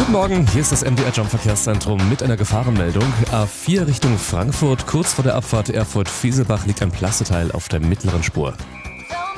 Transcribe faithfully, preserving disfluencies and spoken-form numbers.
Guten Morgen, hier ist das M D R Jump Verkehrszentrum mit einer Gefahrenmeldung. A vier Richtung Frankfurt, kurz vor der Abfahrt Erfurt-Fieselbach liegt ein Plastikteil auf der mittleren Spur.